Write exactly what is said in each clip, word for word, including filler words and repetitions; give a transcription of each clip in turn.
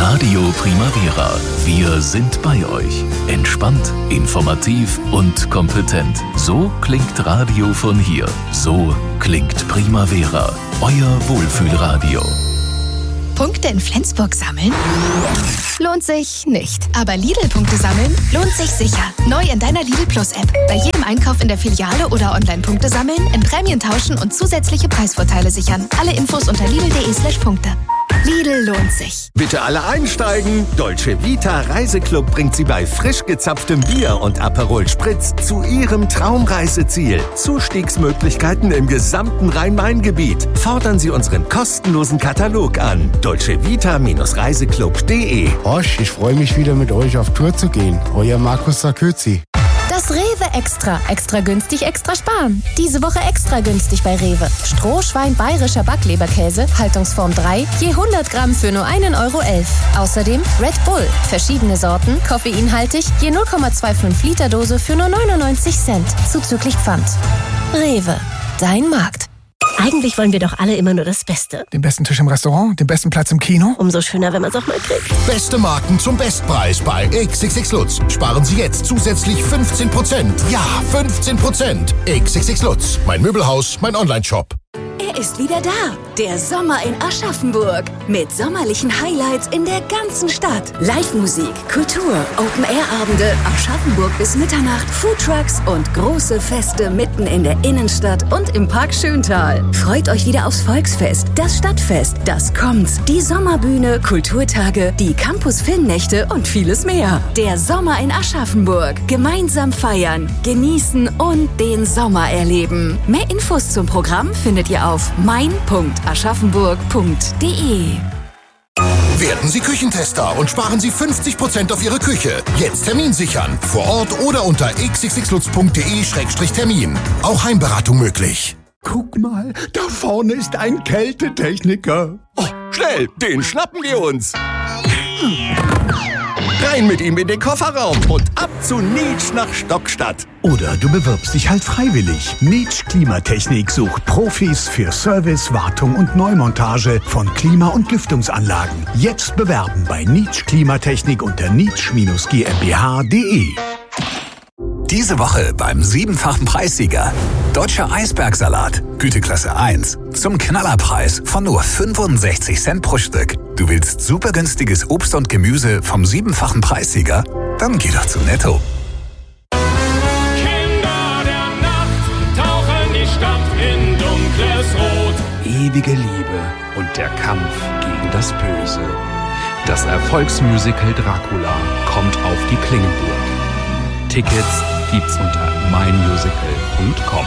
Radio Primavera. Wir sind bei euch. Entspannt, informativ und kompetent. So klingt Radio von hier. So klingt Primavera. Euer Wohlfühlradio. Punkte in Flensburg sammeln? Lohnt sich nicht. Aber Lidl-Punkte sammeln lohnt sich sicher. Neu in deiner Lidl Plus-App. Bei jedem Einkauf in der Filiale oder Online-Punkte sammeln, in Prämien tauschen und zusätzliche Preisvorteile sichern. Alle Infos unter lidl.de slash Punkte. Lidl lohnt sich. Bitte alle einsteigen. Dolce Vita Reiseclub bringt Sie bei frisch gezapftem Bier und Aperol Spritz zu Ihrem Traumreiseziel. Zustiegsmöglichkeiten im gesamten Rhein-Main-Gebiet. Fordern Sie unseren kostenlosen Katalog an. dolce vita Reiseclub punkt de. Osch, ich freue mich wieder mit euch auf Tour zu gehen. Euer Markus Sarkozy. Das Rewe Extra. Extra günstig, extra sparen. Diese Woche extra günstig bei Rewe. Strohschwein bayerischer Backleberkäse, Haltungsform drei, je hundert Gramm für nur einen Euro elf. Außerdem Red Bull, verschiedene Sorten, koffeinhaltig, je null Komma fünfundzwanzig Liter Dose für nur neunundneunzig Cent, zuzüglich Pfand. Rewe, dein Markt. Eigentlich wollen wir doch alle immer nur das Beste. Den besten Tisch im Restaurant, den besten Platz im Kino. Umso schöner, wenn man es auch mal kriegt. Beste Marken zum Bestpreis bei X X X Lutz. Sparen Sie jetzt zusätzlich fünfzehn Prozent. Ja, fünfzehn Prozent. X X X Lutz. Mein Möbelhaus, mein Online-Shop. Er ist wieder da, der Sommer in Aschaffenburg. Mit sommerlichen Highlights in der ganzen Stadt. Live-Musik, Kultur, Open-Air-Abende, Aschaffenburg bis Mitternacht, Foodtrucks und große Feste mitten in der Innenstadt und im Park Schöntal. Freut euch wieder aufs Volksfest, das Stadtfest, das kommt, die Sommerbühne, Kulturtage, die Campus-Filmnächte und vieles mehr. Der Sommer in Aschaffenburg. Gemeinsam feiern, genießen und den Sommer erleben. Mehr Infos zum Programm findet ihr auf mein punkt aschaffenburg punkt de. Werden Sie Küchentester und sparen Sie fünfzig Prozent auf Ihre Küche. Jetzt Termin sichern. Vor Ort oder unter x x x lutz punkt de Schrägstrich Termin. Auch Heimberatung möglich. Guck mal, da vorne ist ein Kältetechniker. Oh, schnell, den schnappen wir uns. Rein mit ihm in den Kofferraum und ab zu Nietsch nach Stockstadt. Oder du bewirbst dich halt freiwillig. Nietsch Klimatechnik sucht Profis für Service, Wartung und Neumontage von Klima- und Lüftungsanlagen. Jetzt bewerben bei Nietsch Klimatechnik unter nietsch G m b h punkt de. Diese Woche beim siebenfachen Preissieger. Deutscher Eisbergsalat, Güteklasse eins. Zum Knallerpreis von nur fünfundsechzig Cent pro Stück. Du willst super günstiges Obst und Gemüse vom siebenfachen Preissieger? Dann geh doch zu Netto. Kinder der Nacht tauchen die Stadt in dunkles Rot. Ewige Liebe und der Kampf gegen das Böse. Das Erfolgsmusical Dracula kommt auf die Klingenburg. Tickets gibt's unter mein musical punkt com.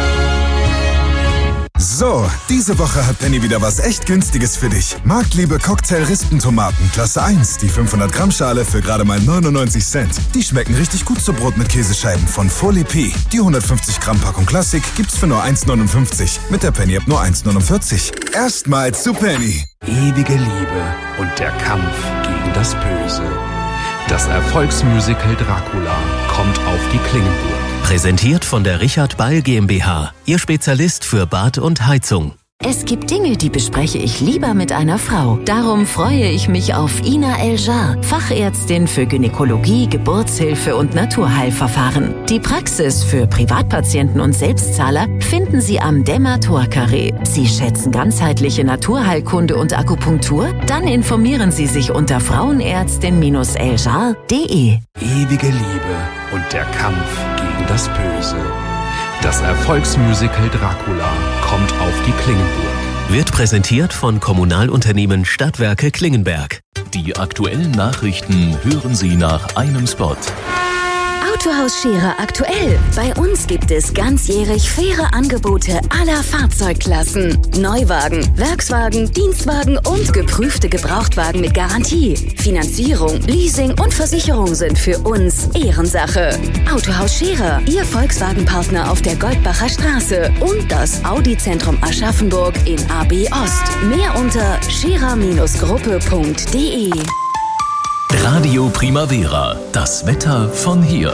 So, diese Woche hat Penny wieder was echt Günstiges für dich. Marktliebe Cocktail-Rispentomaten, Klasse eins, die fünfhundert Gramm Schale für gerade mal neunundneunzig Cent. Die schmecken richtig gut zu Brot mit Käsescheiben von Folie P. Die hundertfünfzig Gramm Packung Klassik gibt's für nur eins neunundfünfzig. Mit der Penny ab nur eins neunundvierzig. Erstmals zu Penny. Ewige Liebe und der Kampf gegen das Böse. Das Erfolgsmusical Dracula kommt auf die Klingenburg. Präsentiert von der Richard Ball GmbH, Ihr Spezialist für Bad und Heizung. Es gibt Dinge, die bespreche ich lieber mit einer Frau. Darum freue ich mich auf Ina El-Jar, Fachärztin für Gynäkologie, Geburtshilfe und Naturheilverfahren. Die Praxis für Privatpatienten und Selbstzahler finden Sie am Demator-Carré. Sie schätzen ganzheitliche Naturheilkunde und Akupunktur? Dann informieren Sie sich unter frauenärztin eljar punkt de. Ewige Liebe und der Kampf gegen das Böse. Das Erfolgsmusical Dracula kommt auf die Klingenburg. Wird präsentiert von Kommunalunternehmen Stadtwerke Klingenberg. Die aktuellen Nachrichten hören Sie nach einem Spot. Autohaus Scherer aktuell. Bei uns gibt es ganzjährig faire Angebote aller Fahrzeugklassen. Neuwagen, Werkswagen, Dienstwagen und geprüfte Gebrauchtwagen mit Garantie. Finanzierung, Leasing und Versicherung sind für uns Ehrensache. Autohaus Scherer, Ihr Volkswagen-Partner auf der Goldbacher Straße und das Audi-Zentrum Aschaffenburg in A B Ost. Mehr unter scherer Gruppe punkt de. Radio Primavera, das Wetter von hier.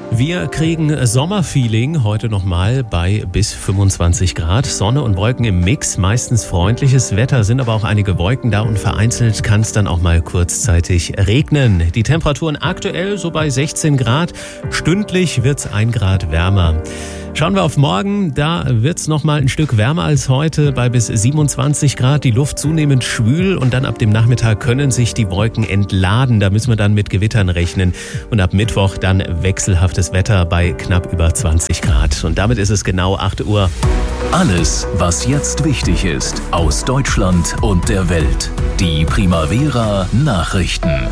Wir kriegen Sommerfeeling heute nochmal bei bis fünfundzwanzig Grad. Sonne und Wolken im Mix, meistens freundliches Wetter, sind aber auch einige Wolken da und vereinzelt kann es dann auch mal kurzzeitig regnen. Die Temperaturen aktuell so bei sechzehn Grad, stündlich wird es ein Grad wärmer. Schauen wir auf morgen, da wird es noch mal ein Stück wärmer als heute, bei bis siebenundzwanzig Grad, die Luft zunehmend schwül und dann ab dem Nachmittag können sich die Wolken entladen, da müssen wir dann mit Gewittern rechnen und ab Mittwoch dann wechselhaftes Wetter bei knapp über zwanzig Grad und damit ist es genau acht Uhr. Alles, was jetzt wichtig ist, aus Deutschland und der Welt. Die Primavera Nachrichten.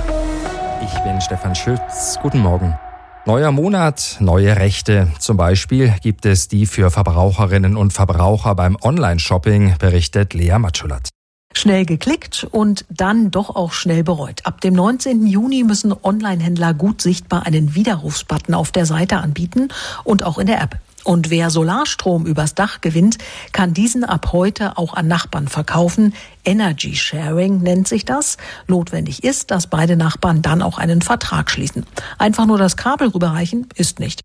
Ich bin Stefan Schütz, guten Morgen. Neuer Monat, neue Rechte. Zum Beispiel gibt es die für Verbraucherinnen und Verbraucher beim Online-Shopping, berichtet Lea Matschulat. Schnell geklickt und dann doch auch schnell bereut. Ab dem neunzehnten Juni müssen Online-Händler gut sichtbar einen Widerrufsbutton auf der Seite anbieten und auch in der App. Und wer Solarstrom übers Dach gewinnt, kann diesen ab heute auch an Nachbarn verkaufen. Energy Sharing nennt sich das. Notwendig ist, dass beide Nachbarn dann auch einen Vertrag schließen. Einfach nur das Kabel rüberreichen ist nicht.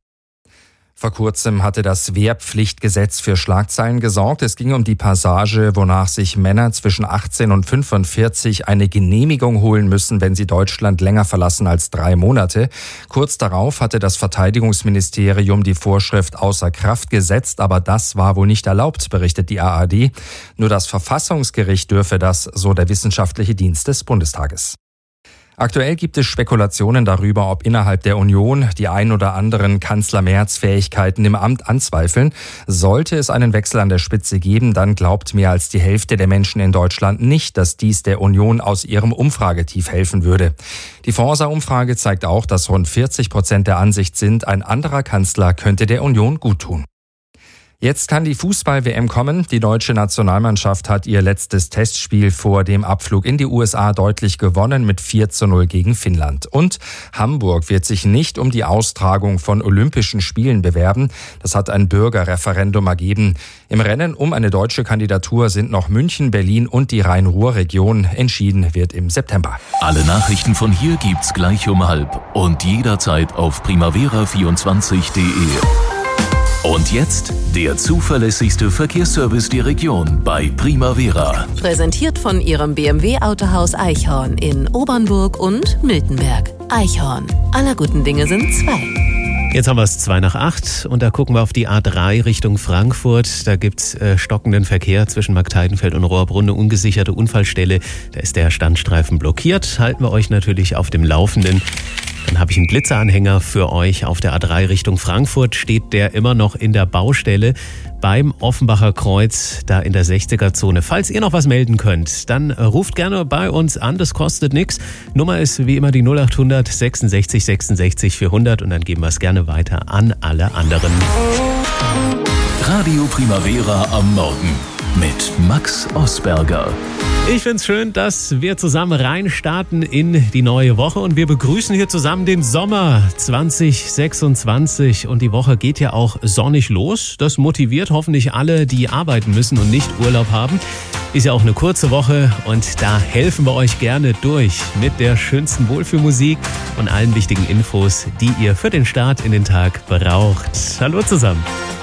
Vor kurzem hatte das Wehrpflichtgesetz für Schlagzeilen gesorgt. Es ging um die Passage, wonach sich Männer zwischen achtzehn und fünfundvierzig eine Genehmigung holen müssen, wenn sie Deutschland länger verlassen als drei Monate. Kurz darauf hatte das Verteidigungsministerium die Vorschrift außer Kraft gesetzt, aber das war wohl nicht erlaubt, berichtet die A R D. Nur das Verfassungsgericht dürfe das, so der wissenschaftliche Dienst des Bundestages. Aktuell gibt es Spekulationen darüber, ob innerhalb der Union die ein oder anderen Kanzler Merz Fähigkeiten im Amt anzweifeln. Sollte es einen Wechsel an der Spitze geben, dann glaubt mehr als die Hälfte der Menschen in Deutschland nicht, dass dies der Union aus ihrem Umfragetief helfen würde. Die Forsa-Umfrage zeigt auch, dass rund vierzig Prozent der Ansicht sind, ein anderer Kanzler könnte der Union guttun. Jetzt kann die Fußball-W M kommen. Die deutsche Nationalmannschaft hat ihr letztes Testspiel vor dem Abflug in die U S A deutlich gewonnen mit vier zu null gegen Finnland. Und Hamburg wird sich nicht um die Austragung von Olympischen Spielen bewerben. Das hat ein Bürgerreferendum ergeben. Im Rennen um eine deutsche Kandidatur sind noch München, Berlin und die Rhein-Ruhr-Region. Entschieden wird im September. Alle Nachrichten von hier gibt's gleich um halb und jederzeit auf primavera vierundzwanzig punkt de. Und jetzt der zuverlässigste Verkehrsservice der Region bei Primavera. Präsentiert von Ihrem B M W-Autohaus Eichhorn in Obernburg und Miltenberg. Eichhorn. Aller guten Dinge sind zwei. Jetzt haben wir es zwei nach acht und da gucken wir auf die A drei Richtung Frankfurt. Da gibt's äh, stockenden Verkehr zwischen Markteidenfeld und Rohrbrunn, eine ungesicherte Unfallstelle. Da ist der Standstreifen blockiert. Halten wir euch natürlich auf dem Laufenden. Dann habe ich einen Blitzeranhänger für euch. Auf der A drei Richtung Frankfurt steht der immer noch in der Baustelle beim Offenbacher Kreuz, da in der sechziger-Zone. Falls ihr noch was melden könnt, dann ruft gerne bei uns an, das kostet nichts. Nummer ist wie immer die null acht hundert sechsundsechzig sechsundsechzig vierhundert und dann geben wir es gerne weiter an alle anderen. Radio Primavera am Morgen mit Max Osberger. Ich find's schön, dass wir zusammen reinstarten in die neue Woche und wir begrüßen hier zusammen den Sommer zwanzig sechsundzwanzig und die Woche geht ja auch sonnig los. Das motiviert hoffentlich alle, die arbeiten müssen und nicht Urlaub haben. Ist ja auch eine kurze Woche und da helfen wir euch gerne durch mit der schönsten Wohlfühlmusik und allen wichtigen Infos, die ihr für den Start in den Tag braucht. Hallo zusammen.